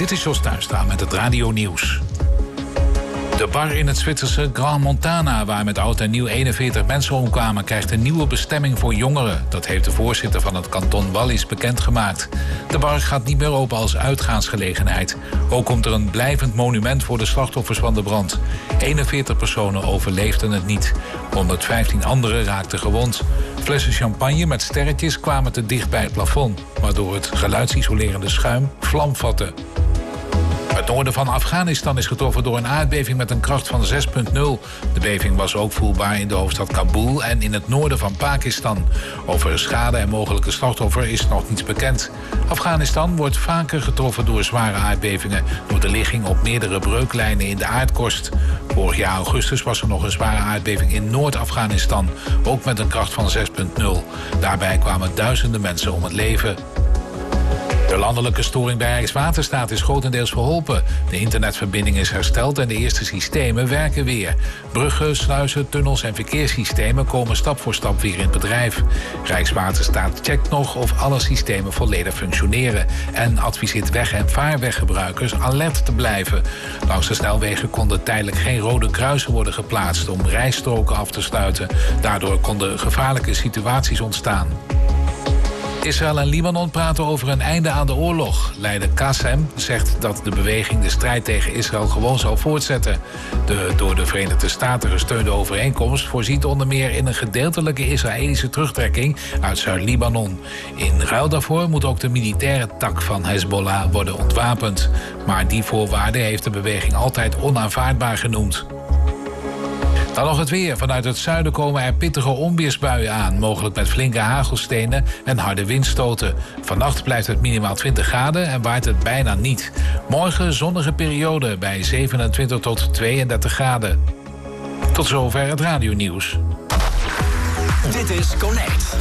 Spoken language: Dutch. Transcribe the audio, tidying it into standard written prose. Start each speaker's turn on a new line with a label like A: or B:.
A: Dit is Jos Tuinstra met het Radio Nieuws. De bar in het Zwitserse Grand Montana, waar met oud en nieuw 41 mensen omkwamen, krijgt een nieuwe bestemming voor jongeren. Dat heeft de voorzitter van het kanton Wallis bekendgemaakt. De bar gaat niet meer open als uitgaansgelegenheid. Ook komt er een blijvend monument voor de slachtoffers van de brand. 41 personen overleefden het niet. 115 anderen raakten gewond. Flessen champagne met sterretjes kwamen te dicht bij het plafond, waardoor het geluidsisolerende schuim vlam vatte. Het noorden van Afghanistan is getroffen door een aardbeving met een kracht van 6,0. De beving was ook voelbaar in de hoofdstad Kabul en in het noorden van Pakistan. Over schade en mogelijke slachtoffer is nog niets bekend. Afghanistan wordt vaker getroffen door zware aardbevingen door de ligging op meerdere breuklijnen in de aardkorst. Vorig jaar augustus was er nog een zware aardbeving in Noord-Afghanistan, ook met een kracht van 6,0. Daarbij kwamen duizenden mensen om het leven. De landelijke storing bij Rijkswaterstaat is grotendeels verholpen. De internetverbinding is hersteld en de eerste systemen werken weer. Bruggen, sluizen, tunnels en verkeerssystemen komen stap voor stap weer in bedrijf. Rijkswaterstaat checkt nog of alle systemen volledig functioneren en adviseert weg- en vaarweggebruikers alert te blijven. Langs de snelwegen konden tijdelijk geen rode kruisen worden geplaatst om rijstroken af te sluiten. Daardoor konden gevaarlijke situaties ontstaan. Israël en Libanon praten over een einde aan de oorlog. Leider Qassem zegt dat de beweging de strijd tegen Israël gewoon zal voortzetten. De door de Verenigde Staten gesteunde overeenkomst voorziet onder meer in een gedeeltelijke Israëlische terugtrekking uit Zuid-Libanon. In ruil daarvoor moet ook de militaire tak van Hezbollah worden ontwapend. Maar die voorwaarde heeft de beweging altijd onaanvaardbaar genoemd. Dan nog het weer. Vanuit het zuiden komen er pittige onweersbuien aan. Mogelijk met flinke hagelstenen en harde windstoten. Vannacht blijft het minimaal 20 graden en waait het bijna niet. Morgen zonnige periode bij 27 tot 32 graden. Tot zover het radionieuws.
B: Dit is Connect.